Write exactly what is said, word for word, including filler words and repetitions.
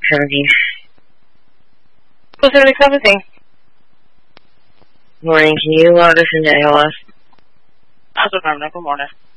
Kennedy. Who's doing everything? Morning. Can you log us into A L S? How's it going? Good morning.